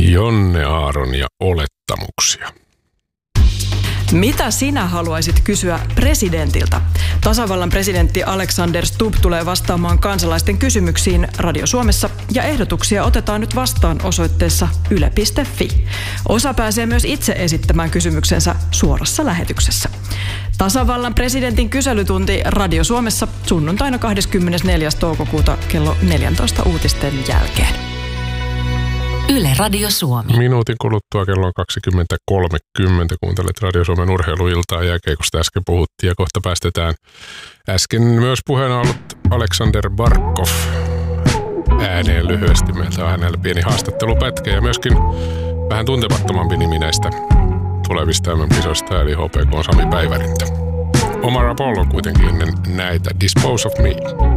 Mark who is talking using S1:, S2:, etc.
S1: Jonne Aaron ja olettamuksia.
S2: Mitä sinä haluaisit kysyä presidentiltä? Tasavallan presidentti Alexander Stubb tulee vastaamaan kansalaisten kysymyksiin Radio Suomessa ja ehdotuksia otetaan nyt vastaan osoitteessa yle.fi. Osa pääsee myös itse esittämään kysymyksensä suorassa lähetyksessä. Tasavallan presidentin kyselytunti Radio Suomessa sunnuntaina 24. toukokuuta kello 14 uutisten jälkeen.
S3: Yle Radio Suomi.
S1: Minuutin kuluttua kello on 20.30. Kuuntelet Radio Suomen urheiluiltaa jääkiekosta äsken puhuttiin ja kohta päästetään äsken myös puheena ollut Alexander Barkov ääneen lyhyesti. Meiltä on hänellä pieni haastattelupätkä ja myöskin vähän tuntemattomampi nimi näistä tulevista MM-kisoista eli HPK Sami Päivärintä. Omar Apollo kuitenkin ennen näitä Dispose of Me.